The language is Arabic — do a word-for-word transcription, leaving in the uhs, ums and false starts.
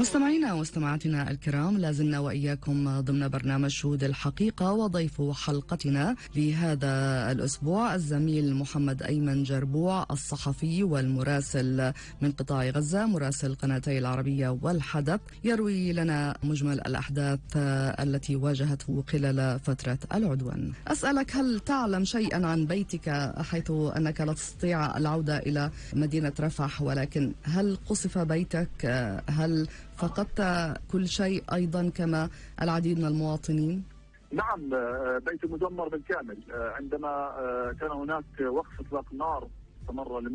مستمعينا ومستمعاتنا الكرام، لازلنا وإياكم ضمن برنامج شهود الحقيقة، وضيف حلقتنا لهذا الأسبوع الزميل محمد أيمن جربوع، الصحفي والمراسل من قطاع غزة، مراسل قناتي العربية والحدث، يروي لنا مجمل الأحداث التي واجهته خلال فترة العدوان. أسألك، هل تعلم شيئا عن بيتك، حيث أنك لا تستطيع العودة إلى مدينة رفح، ولكن هل قصف بيتك؟ هل فقدت كل شيء أيضا كما العديد من المواطنين؟ نعم، بيت مدمر بالكامل. عندما كان هناك وقف إطلاق نار استمر